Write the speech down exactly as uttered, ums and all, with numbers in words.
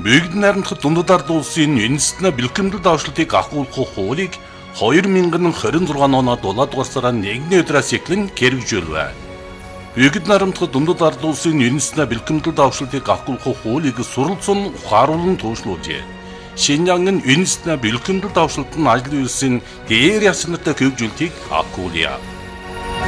Бүгд найрамдах дундад ард улсын үндэстэн бэлтгэмдэл давшилтыг агуулгах хуулийг хоёр мянган хорин зургаан оны дулаад дугаар сарын нэгний өдрөөс эхлэн хэрэгжүүлвэ. Бүгд найрамдах дундад ард улсын үндэстэн бэлтгэмдэл давшилтыг агуулгах хуулийг суралцсан ухааруулан туушруулжээ. Шинжаангийн үндэстэн бэлтгэмдэл давшилт нь ажил үйлсийн дээр ясантай хөгжүүлтийг агуулъя.